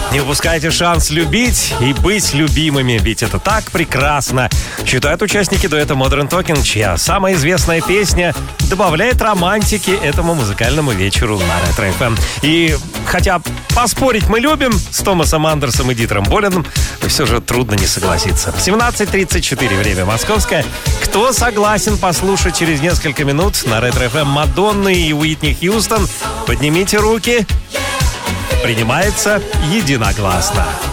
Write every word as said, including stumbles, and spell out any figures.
Не упускайте шанс любить и быть любимыми, ведь это так прекрасно, считают участники дуэта Modern Talking, чья самая известная песня добавляет романтики этому музыкальному вечеру на Ретро эф эм. И хотя поспорить мы любим с Томасом Андерсом и Дитером Болином, все же трудно не согласиться. семнадцать тридцать четыре, время московское. Кто согласен послушать через несколько минут на Ретро эф эм Мадонны и Уитни Хьюстон? Поднимите руки. Принимается единогласно.